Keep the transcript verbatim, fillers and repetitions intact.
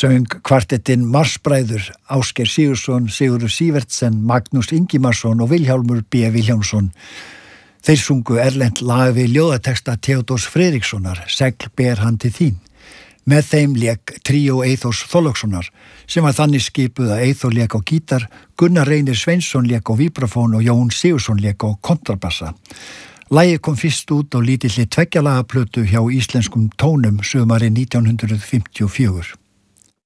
söng kvartettinn Marsbræður, Ásgeir Sigurðsson, Sigurður Sívertsen, Magnús Ingimarsson og Vilhjálmur B. Vilhjálmsson. Þeir sungu erlent lag við ljóðateksta Theodórs Friðrikssonar, Segl ber hann til þín. Með þeim lék tríó Eyþórs Þorlákssonar, sem var þannig skipuð að Eyþór lék á gítar, Gunnar Reynir Sveinsson lék á víbrafón og Jón Sigurðsson lék á kontrabassa. Lagið kom fyrst út á lítilli tveggjalaga plötu hjá Íslenskum tónum sumarið nítján hundruð fimmtíu og fjögur.